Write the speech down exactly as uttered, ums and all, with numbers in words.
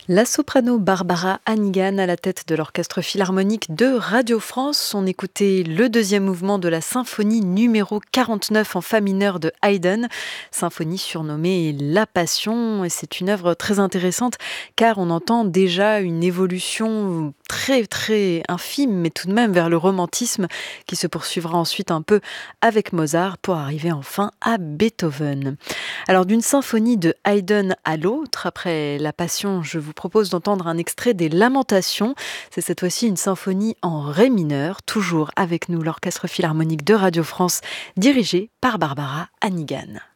La soprano Barbara Hannigan à la tête de l'Orchestre philharmonique de Radio France. On écoutait le deuxième mouvement de la symphonie numéro quarante-neuf en fa mineur de Haydn, symphonie surnommée La Passion. Et c'est une œuvre très intéressante car on entend déjà une évolution très très infime, mais tout de même vers le romantisme qui se poursuivra ensuite un peu avec Mozart pour arriver enfin à Beethoven. Alors d'une symphonie de Haydn à l'autre, après La Passion, je vous propose d'entendre un extrait des Lamentations. C'est cette fois-ci une symphonie en ré mineur, toujours avec nous l'Orchestre philharmonique de Radio France, dirigé par Barbara Hannigan.